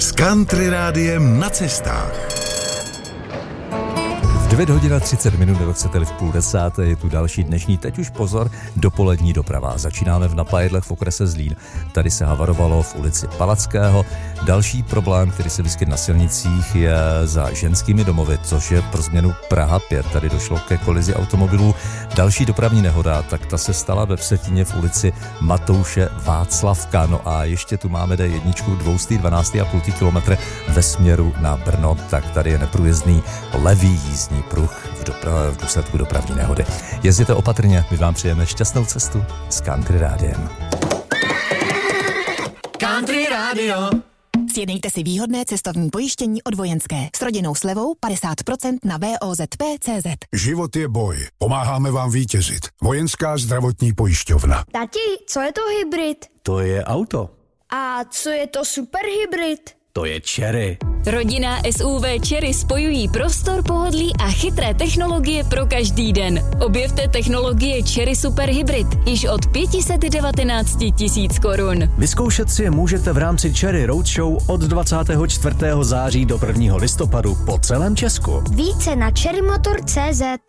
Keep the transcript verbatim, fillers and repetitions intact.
S Country Rádiem na cestách. devět hodin a třicet minut, nebo chcete-li v půl desáté, je tu další dnešní, teď už pozor, dopolední doprava. Začínáme v Napajedlech v okrese Zlín. Tady se havarovalo v ulici Palackého. Další problém, který se vyskyt na silnicích, je za ženskými domovy, což je pro změnu Praha pět. Tady došlo ke kolizi automobilů. Další dopravní nehoda, tak ta se stala ve Vsetíně v ulici Matouše Václavka. No a ještě tu máme D jedna dvě stě dvanáct celá pět kilometru ve směru na Brno, tak tady je neprůjezdný levý jízdní pruh v, dopra- v důsledku dopravní nehody. Jezděte opatrně, my vám přejeme šťastnou cestu s Country Rádiem. Country Radio. Sjednejte si výhodné cestovní pojištění od Vojenské s rodinnou slevou padesát procent na V O Z P tečka cé zet. Život je boj. Pomáháme vám vítězit. Vojenská zdravotní pojišťovna. Tati, co je to hybrid? To je auto. A co je to superhybrid? To je Chery. Rodinná S U V Chery spojují prostor, pohodlí a chytré technologie pro každý den. Objevte technologie Chery Super Hybrid již od pět set devatenáct tisíc korun. Vyzkoušet si je můžete v rámci Chery Roadshow od dvacátého čtvrtého září do prvního listopadu po celém Česku. Více na cherrymotor tečka cé zet.